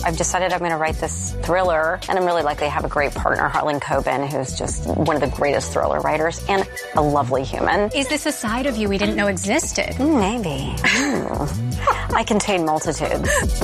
I've decided I'm going to write this thriller, and I'm really lucky to have a great partner, Harlan Coben, who's just one of the greatest thriller writers and a lovely human. Is this a side of you we didn't know existed? Maybe. I contain multitudes.